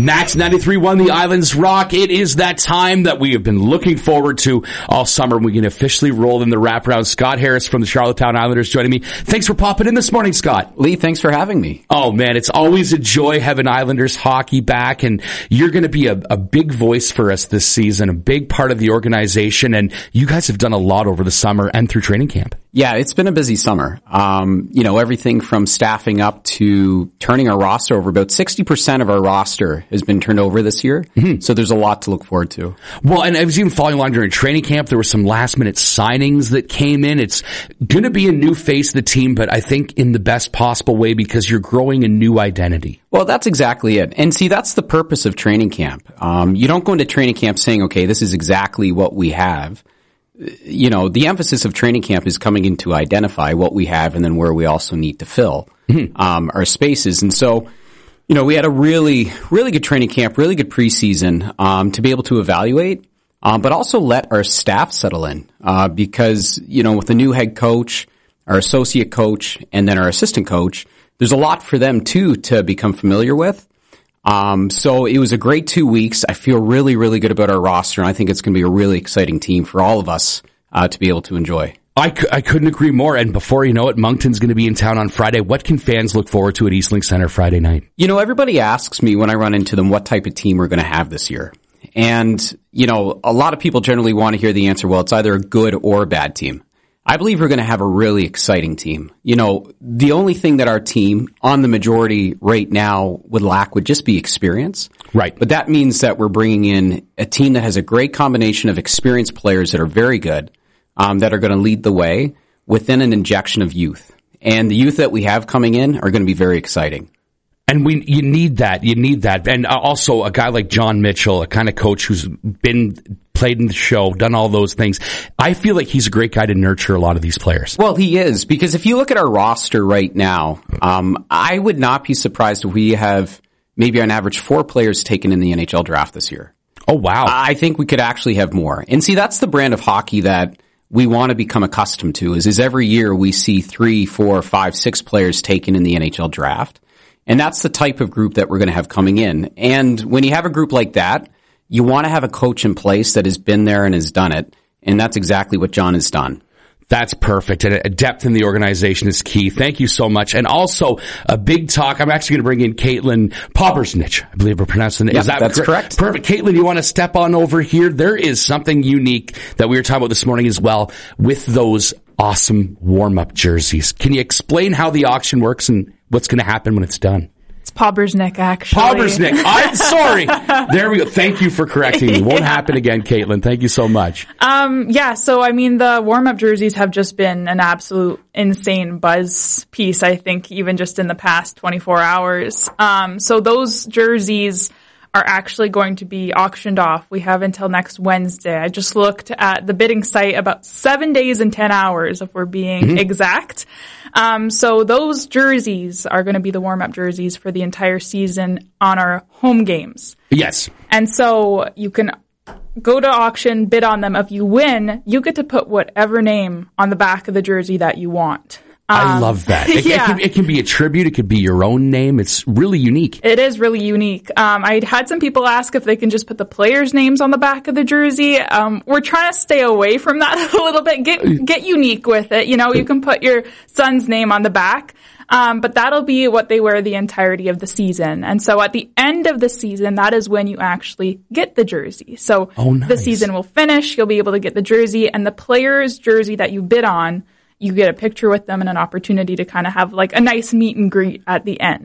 Max 93.1, the Islands Rock. It is that time that we have been looking forward to all summer. We can officially roll in the wraparound. Scott Harris from the Charlottetown Islanders joining me. Thanks for popping in this morning, Scott. Lee, thanks for having me. Oh, man, it's always a joy having Islanders hockey back, and you're going to be a big voice for us this season, a big part of the organization, and you guys have done a lot over the summer and through training camp. Yeah, it's been a busy summer. Everything from staffing up to turning our roster over. About 60% of our roster has been turned over this year. Mm-hmm. So there's a lot to look forward to. Well, and I was even following along during training camp. There were some last minute signings that came in. It's going to be a new face of the team, but I think in the best possible way because you're growing a new identity. Well, that's exactly it. And see, that's the purpose of training camp. You don't go into training camp saying, okay, this is exactly what we have. The emphasis of training camp is coming in to identify what we have and then where we also need to fill our spaces. And so, we had a really, really good training camp, really good preseason to be able to evaluate, but also let our staff settle in because, with the new head coach, our associate coach, and then our assistant coach, there's a lot for them, too, to become familiar with. So it was a great 2 weeks. I feel really, really good about our roster, and I think it's going to be a really exciting team for all of us to be able to enjoy. I couldn't agree more. And before you know it, Moncton's going to be in town on Friday. What can fans look forward to at Eastlink Center Friday night? Everybody asks me when I run into them what type of team we're going to have this year. And, a lot of people generally want to hear the answer, well, it's either a good or a bad team. I believe we're going to have a really exciting team. The only thing that our team on the majority right now would lack would just be experience. Right. But that means that we're bringing in a team that has a great combination of experienced players that are very good, that are going to lead the way within an injection of youth. And the youth that we have coming in are going to be very exciting. And you need that. You need that. And also a guy like John Mitchell, a kind of coach who's played in the show, done all those things. I feel like he's a great guy to nurture a lot of these players. Well, he is, because if you look at our roster right now, I would not be surprised if we have maybe on average 4 players taken in the NHL draft this year. Oh, wow. I think we could actually have more. And see, that's the brand of hockey that we want to become accustomed to is every year we see 3, 4, 5, 6 players taken in the NHL draft. And that's the type of group that we're going to have coming in. And when you have a group like that, you want to have a coach in place that has been there and has done it. And that's exactly what John has done. That's perfect. And a depth in the organization is key. Thank you so much. And also a big talk. I'm actually going to bring in Caitlin Poppersnich. I believe we're pronouncing it. Yep, that's correct. Perfect. Caitlin, you want to step on over here? There is something unique that we were talking about this morning as well with those awesome warm-up jerseys. Can you explain how the auction works and what's going to happen when it's done? It's Poppersnick, actually. Poppersnick. I'm sorry. There we go. Thank you for correcting me. Won't happen again, Caitlin. Thank you so much. The warm-up jerseys have just been an absolute insane buzz piece, I think, even just in the past 24 hours. So those jerseys are actually going to be auctioned off. We have until next Wednesday. I just looked at the bidding site, about 7 days and 10 hours, if we're being exact. So those jerseys are going to be the warm-up jerseys for the entire season on our home games. Yes. And so you can go to auction, bid on them. If you win, you get to put whatever name on the back of the jersey that you want. I love that. It can be a tribute. It could be your own name. It's really unique. It is really unique. I had some people ask if they can just put the players' names on the back of the jersey. We're trying to stay away from that a little bit. Get unique with it. You can put your son's name on the back. But that'll be what they wear the entirety of the season. And so at the end of the season, that is when you actually get the jersey. So The season will finish. You'll be able to get the jersey, and the player's jersey that you bid on, you get a picture with them and an opportunity to kind of have like a nice meet and greet at the end.